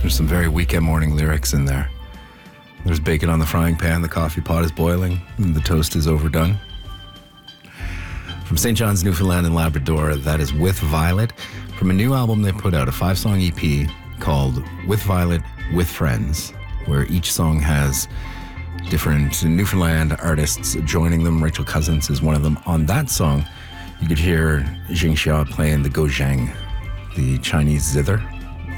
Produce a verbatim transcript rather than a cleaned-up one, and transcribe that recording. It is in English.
There's some very weekend morning lyrics in there. There's bacon on the frying pan, the coffee pot is boiling, and the toast is overdone. From Saint John's, Newfoundland and Labrador, that is With Violet, from a new album they put out, a five-song E P called With Violet, With Friends, where each song has different Newfoundland artists joining them. Rachel Cousins is one of them. On that song, you could hear Jing Xia playing the gozheng, the Chinese zither.